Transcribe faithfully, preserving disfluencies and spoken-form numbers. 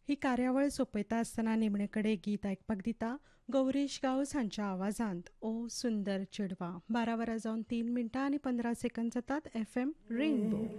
ही कार्यावळ सोंपयता आसतना निमणे कडेन गीत आयकपाक दिता गौरीश गांवस हांच्या आवाजांत ओ सुंदर चेडवा. बारा वरां जावन तीन मिनटां आनी पंदरा सेकंद जातात. F M rainbow.